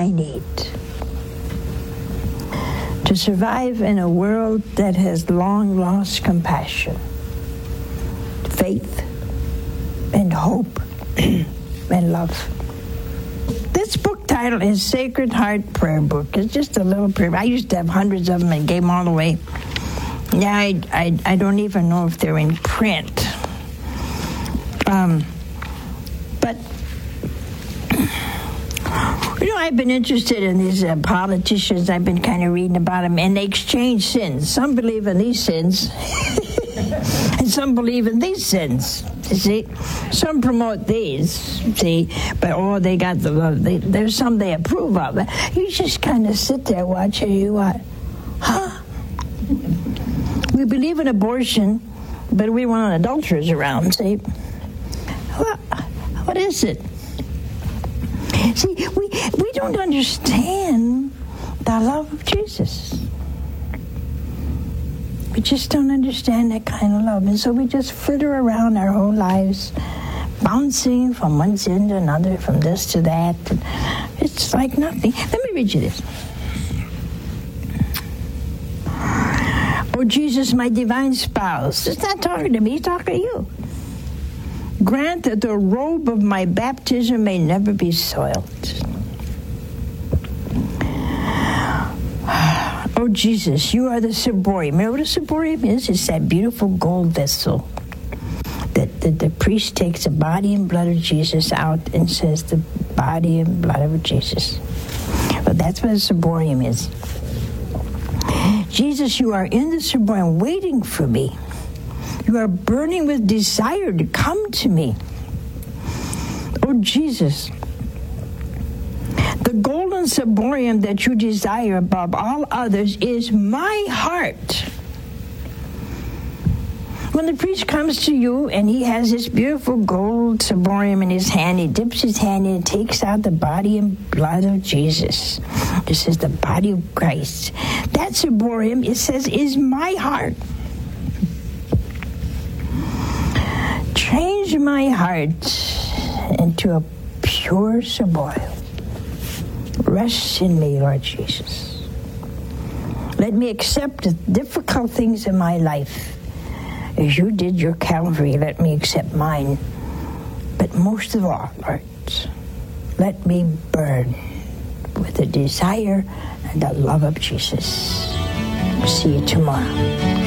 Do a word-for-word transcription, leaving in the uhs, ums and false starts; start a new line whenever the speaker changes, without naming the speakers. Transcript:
I need to survive in a world that has long lost compassion, faith, and hope, and love. This book title is Sacred Heart Prayer Book. It's just a little prayer. I used to have hundreds of them and gave them all away. Yeah, I, I, I don't even know if they're in print. Um, but, you know, I've been interested in these uh, politicians. I've been kind of reading about them, and they exchange sins. Some believe in these sins, and some believe in these sins. You see, some promote these, see, but oh, they got the love. They, there's some they approve of. You just kind of sit there watching. You what? Huh? We believe in abortion, but we want adulterers around. See, what? What is it? See, we we don't understand the love of Jesus. We just don't understand that kind of love. And so we just fritter around our whole lives, bouncing from one sin to another, from this to that. And it's like nothing. Let me read you this. Oh, Jesus, my divine spouse. It's not talking to me, he's talking to you. Grant that the robe of my baptism may never be soiled. Oh, Jesus, you are the ciborium. You know what a ciborium is? It's that beautiful gold vessel that, that the priest takes the body and blood of Jesus out and says the body and blood of Jesus. Well, that's what a ciborium is. Jesus, you are in the ciborium waiting for me. You are burning with desire to come to me. Oh, Jesus, the golden ciborium that you desire above all others is my heart. When the priest comes to you and he has this beautiful gold ciborium in his hand, he dips his hand in and takes out the body and blood of Jesus. This is the body of Christ. That ciborium, it says, is my heart. Change my heart into a pure ciborium. Rest in me, Lord Jesus. Let me accept the difficult things in my life. As you did your Calvary, let me accept mine. But most of all, Lord, let me burn with the desire and the love of Jesus. See you tomorrow.